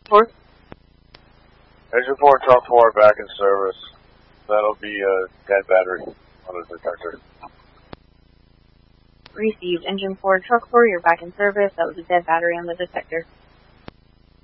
4. Engine 4, truck 4, back in service. That'll be a dead battery on the detector. Received. Engine 4, truck 4, you're back in service. That was a dead battery on the detector.